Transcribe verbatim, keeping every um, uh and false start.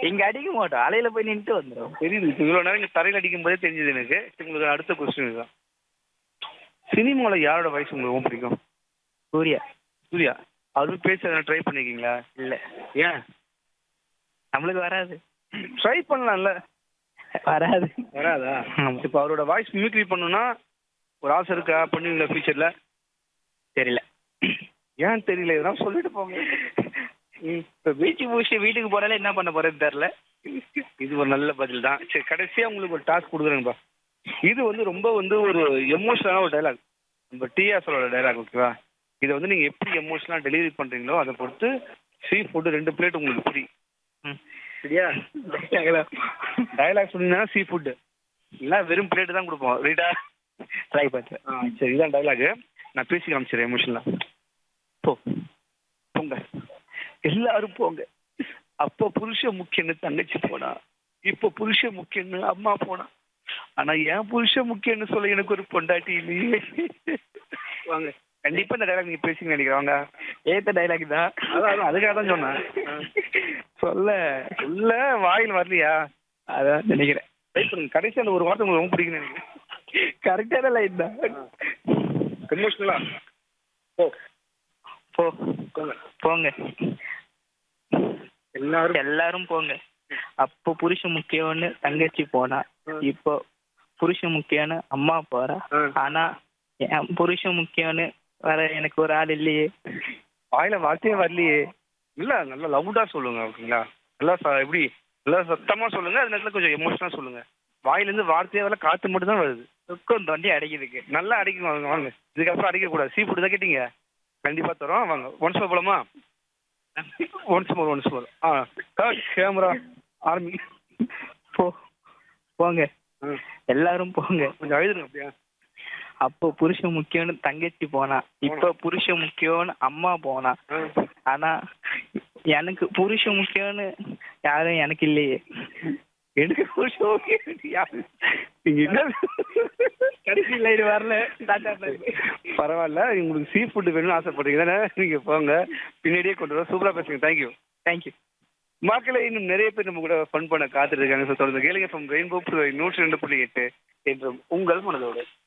இங்க அடிக்க மாட்டோம், அலையில போய் நின்றுட்டு வந்துடும். தெரியுது, இப்போ இவ்வளோ நேரம் இங்கே தரையில் அடிக்கும் போதே தெரிஞ்சது எனக்கு. உங்களுக்கு அடுத்த கொஸ்டின் இதுதான். சினிமாவில் யாரோட வாய்ஸ் உங்களுக்கு ரொம்ப பிடிக்கும்? சூர்யா. சூர்யா. அது பேச எதனா ட்ரை பண்ணிருக்கீங்களா? இல்ல, ஏன்? நம்மளுக்கு வராது. ட்ரை பண்ணலாம்ல. வராது. வராதா? ஆமா. இப்போ அவரோட வாய்ஸ் மிமிக்ரி பண்ணணும்னா ஒரு ஆசை இருக்கா? பண்ணுவீங்களா ஃபியூச்சரில்? தெரியல. ஏன் தெரியல? இதெல்லாம் சொல்லிட்டு போங்க. இப்போ பீச்சு முடிச்சு வீட்டுக்கு போனாலே என்ன பண்ண போறேன்னு தெரில. இது ஒரு நல்ல பதில் தான். சரி, கடைசியாக உங்களுக்கு ஒரு டாஸ்க் கொடுக்குறேங்கப்பா. இது வந்து ரொம்ப வந்து ஒரு எமோஷனலான ஒரு டைலாக். நம்ம டிஆர்ஸோட டைலாக், ஓகேவா? இதை வந்து நீங்கள் எப்படி எமோஷனலாக டெலிவரி பண்ணுறீங்களோ அதை பொறுத்து சீ ஃபுட்டு ரெண்டு பிளேட் உங்களுக்கு ஃப்ரீ. ம். சரியா? டைலாக் சொன்னீங்கன்னா சீ ஃபுட்டு, இல்லை வெறும் பிளேட்டு தான் கொடுப்போம். ரைட்டா? ட்ரை பண்ணுறேன். ஆ சரி, இதான் டைலாகு. நான் பேசி காமிச்சிடுறேன் எமோஷனலாக. போ போங்க, எல்லாரும் போங்க. அப்போ புருஷன் முக்கியன்னு தங்கச்சி போனா, இப்போ புருஷன் முக்கியன்னு அம்மா போனா, ஆனா என் புருஷன் முக்கியன்னு சொல்ல எனக்கு ஒரு பொண்டாட்டி இல்லையே. வாங்க, கண்டிப்பா இந்த டைலாக் நீங்க பேசிங்க நினைக்கிறேன். வாங்க. ஏத்த டைலாக் தான். அதான் அதான் அதுக்காக தான் சொன்னேன். சொல்ல சொல்ல வாயில் வரலையா? அதான் நினைக்கிறேன். ட்ரை பண்ணுங்க. கடைசி அந்த ஒரு வார்த்தை உங்களுக்கு ரொம்ப பிடிக்குன்னு நினைக்கிறேன். கரெக்டான லைன் தான். எமோஷனலா போ போ போங்க, போங்க, எல்லாரும் எல்லாரும் போங்க. அப்போ புருஷன் முக்கியம்னு தங்கச்சி போனா, இப்போ புருஷன் முக்கியம்னு அம்மா போறா, ஆனா என் புருஷன் முக்கியம்னு வர எனக்கு ஒரு ஆள் இல்லையே. வாயில வார்த்தையே வரலையே. இல்லை, நல்லா லவுடா சொல்லுங்க, ஓகேங்களா? நல்லா ச எப்படி நல்லா சத்தமா சொல்லுங்க. அது நேரத்தில் கொஞ்சம் எமோஷனலாக சொல்லுங்க. வாயிலேருந்து வார்த்தையே வரல, காற்று மட்டும் தான் வருது. துக்கம் தொண்டி அடைக்குதுக்கு. நல்லா அடிக்கணும். வாங்க வாங்க, இதுக்கப்புறம் அடிக்கக்கூடாது. சீ ஃபுட்டு தான் கேட்டீங்க, கண்டிப்பாக தரோம். வாங்க, ஒன்ஸ் மோர் போலாமா? ஒன்ஸ் மோர் ஒன்ஸ் மோர் ஆ கட் கேமரா ஆர்மி. போ போங்க, எல்லாரும் போங்க. கொஞ்சம் அழுதுங்க அப்படியா? அப்போ புருஷன் முக்கியம்னு தங்கச்சி போனா, இப்போ புருஷன் முக்கியம்னு அம்மா போனா, ஆனா எனக்கு புருஷன் முக்கியம்னு யாரும் எனக்கு இல்லையே. எனக்கு புருஷன் ஓகே. நீங்க என்ன கடைசி லைன் வரல. பரவாயில்ல, உங்களுக்கு சீ ஃபுட்டு வேணும்னு ஆசைப்படுறீங்க தானே? நீங்க போங்க, பின்னாடியே கொண்டு வர. சூப்பராக பேசுங்க. தேங்க்யூ. தேங்க்யூ. மக்களே, இன்னும் நிறைய பேர் நம்ம கூட ஃபன் பண்ண காத்துட்டு இருக்காங்க. ஸோ தொடர்ந்து கேளுங்க. ஃப்ரம் ரெயின்போ நூற்றி ரெண்டு புள்ளி எட்டு என்றும் உங்கள் மனதோடு.